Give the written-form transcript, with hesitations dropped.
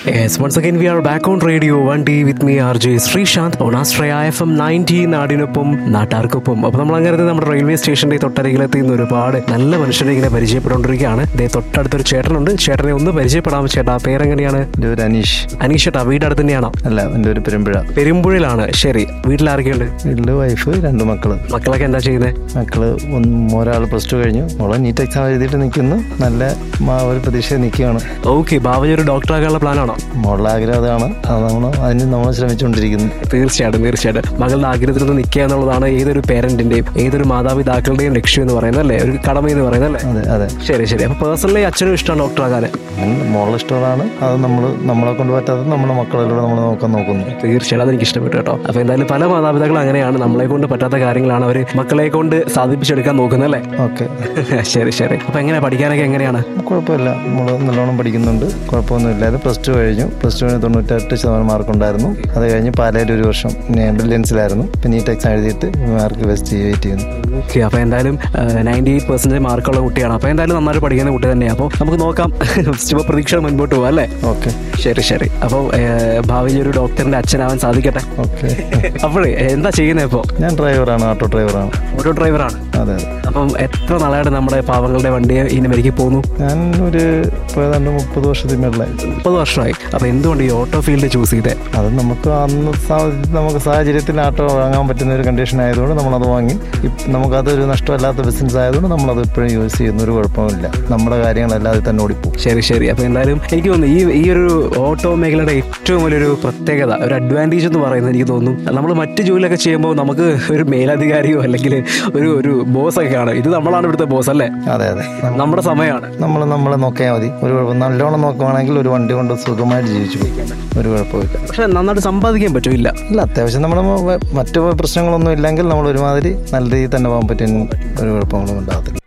Yes, once again we are back on Radio 1D with me RJ Sreesanth on Astraya FM 90 നാടിനൊപ്പം നാട്ടാർക്കൊപ്പം. അപ്പോൾ നമ്മൾ അങ്ങനെ നമ്മുടെ റെയിൽവേ സ്റ്റേഷന്റെ തൊട്ടരികിലെത്തിയുന്ന ഒരുപാട് നല്ല മനുഷ്യരെ ഇങ്ങനെ പരിചയപ്പെട്ടുകൊണ്ടിരിക്കുകയാണ്. അടുത്തൊരു ചേട്ടനുണ്ട്. ചേട്ടനെ ഒന്ന് പരിചയപ്പെടാമോ ചേട്ടാ? പേരെങ്ങനെയാണ്? അനീഷ്. അനീഷ് ചേട്ടാ വീട് അടുത്ത് തന്നെയാണോ? അല്ല, എൻ്റെ ഒരു പെരുമ്പുഴയിലാണ്. ശരി, വീട്ടിലാരൊക്കെയുണ്ട്? വീട്ടില് വൈഫ്, 2 മക്കള്. മക്കളൊക്കെ എന്താ ചെയ്യുന്നത്? മക്കള് ഒരാൾ +2 കഴിഞ്ഞു, മോളെ നീറ്റ് എക്സാം എഴുതിയിട്ട് നിൽക്കുന്നു. നല്ല ഒരു പ്രതീക്ഷയിൽ നിൽക്കുകയാണ്. ഓക്കെ, ഭാവി ഒരു ഡോക്ടർ ആകാനുള്ള പ്ലാനാണോ? മോളുടെ ആഗ്രഹം അതാണ്. അതിന് നമ്മൾ ശ്രമിച്ചുകൊണ്ടിരിക്കുന്നു. തീർച്ചയായിട്ടും. മകളുടെ ആഗ്രഹത്തിൽ നിന്ന് നിൽക്കുക എന്നുള്ളതാണ് ഏതൊരു പേരന്റിന്റെയും ഏതൊരു മാതാപിതാക്കളുടെയും ലക്ഷ്യം എന്ന് പറയുന്നത് അല്ലേ, ഒരു കടമ എന്ന് പറയുന്നത് അല്ലേ? അതെ അതെ. ശരി. അപ്പൊ പേഴ്സണലി അച്ഛനും ഇഷ്ടമാണ് ഡോക്ടർ ആകാൻ? മോളുടെ ഇഷ്ടമാണ്. അത് നമ്മളെ കൊണ്ട് പറ്റാത്തത് നമ്മുടെ മക്കളിലൂടെ നമ്മൾ നോക്കുന്നു. തീർച്ചയായിട്ടും അതെനിക്ക് ഇഷ്ടപ്പെട്ടു കേട്ടോ. അപ്പൊ എന്തായാലും പല മാതാപിതാക്കളും അങ്ങനെയാണ്, നമ്മളെ കൊണ്ട് പറ്റാത്ത കാര്യങ്ങളാണ് അവർ മക്കളെ കൊണ്ട് സാധിപ്പിച്ചെടുക്കാൻ നോക്കുന്നത് അല്ലേ? ഓക്കെ. ശരി. അപ്പൊ എങ്ങനെയാ പഠിക്കാനൊക്കെ എങ്ങനെയാണ്? കുഴപ്പമില്ല, നമ്മൾ നല്ലോണം പഠിക്കുന്നുണ്ട്, കുഴപ്പമൊന്നുമില്ല. +2 കഴിഞ്ഞു. +2 98% മാർക്കുണ്ടായിരുന്നു. അത് കഴിഞ്ഞ് പാലയിൽ 1 വർഷം ബ്രില്യൻസിലായിരുന്നു. പിന്നെ നീറ്റ് എക്സാം എഴുതിയിട്ട് മാർക്ക് വെയിറ്റ് ചെയ്യുന്നു. ഓക്കെ, അപ്പൊ എന്തായാലും 98% മാർക്കുള്ള കുട്ടിയാണ്. അപ്പൊ എന്തായാലും നന്നായിട്ട് പഠിക്കുന്ന കുട്ടി തന്നെയാണ്. അപ്പോൾ നമുക്ക് നോക്കാം, പ്രതീക്ഷ മുൻപോട്ട് പോകാം അല്ലേ? ഓക്കെ. ശരി. അപ്പോൾ ഭാവിയിൽ ഒരു ഡോക്ടറിന്റെ അച്ഛനാവാൻ സാധിക്കട്ടെ. ഓക്കെ. അപ്പോഴേ എന്താ ചെയ്യുന്നത് ഇപ്പോൾ? ഞാൻ ഡ്രൈവറാണ്, ഓട്ടോ ഡ്രൈവറാണ്. അതെ. അപ്പം എത്ര നാളായിട്ട് നമ്മുടെ പാവങ്ങളുടെ വണ്ടി ഇനി വരികി പോകുന്നു? ഞാൻ ഒരു 30 വർഷത്തിന് മേളിലായി. 30 വർഷമായി. അപ്പൊ എന്തുകൊണ്ട് ഈ ഓട്ടോ ഫീൽഡ് ചൂസ് ചെയ്തേ? അത് നമുക്ക് നമുക്ക് സാഹചര്യത്തിൽ ഓട്ടോ വാങ്ങാൻ പറ്റുന്ന ഒരു കണ്ടീഷൻ ആയതുകൊണ്ട് നമ്മളത് വാങ്ങി. നമുക്കതൊരു നഷ്ടമല്ലാത്ത ബിസിനസ് ആയതുകൊണ്ട് നമ്മളത് ഇപ്പോഴും യൂസ് ചെയ്യുന്ന ഒരു കുഴപ്പമില്ല. നമ്മുടെ കാര്യങ്ങളെല്ലാം അതിൽ തന്നെ ഓടിപ്പോകും. ശരി. അപ്പൊ എന്തായാലും എനിക്ക് തോന്നുന്നു ഈ ഒരു ഓട്ടോ മേഖലയുടെ ഏറ്റവും വലിയൊരു പ്രത്യേകത, ഒരു അഡ്വാൻറ്റേജ് എന്ന് പറയുന്നത് എനിക്ക് തോന്നുന്നു, നമ്മൾ മറ്റു ജോലിയൊക്കെ ചെയ്യുമ്പോൾ നമുക്ക് ഒരു മേലധികാരിയോ അല്ലെങ്കിൽ ഒരു ബോസൊക്കെ ആണ്. ഇത് നമ്മളാണ് ഇവിടുത്തെ ബോസ് അല്ലേ? അതെ. നമ്മുടെ സമയമാണ്. നമ്മളെ നോക്കിയാൽ മതി. ഒരു കുഴപ്പം നല്ലോണം നോക്കുവാണെങ്കിൽ ഒരു വണ്ടി കൊണ്ട് സുഖമായിട്ട് ജീവിച്ചു പോയിക്കാൻ ഒരു കുഴപ്പമില്ല. പക്ഷെ നന്നായിട്ട് സമ്പാദിക്കാൻ പറ്റില്ല. ഇല്ല, അത്യാവശ്യം മറ്റു പ്രശ്നങ്ങളൊന്നും ഇല്ലെങ്കിൽ നമ്മൾ ഒരുമാതിരി നല്ല രീതിയിൽ തന്നെ പോകാൻ പറ്റുന്ന ഒരു കുഴപ്പങ്ങളും ഉണ്ടാകത്തില്ല.